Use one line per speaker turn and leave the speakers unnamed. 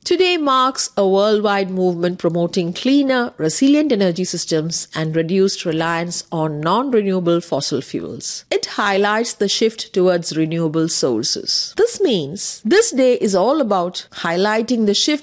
Today marks a worldwide movement promoting cleaner, resilient energy systems and reduced reliance on non-renewable fossil fuels. It highlights the shift towards renewable sources. This means this day is all about highlighting the shift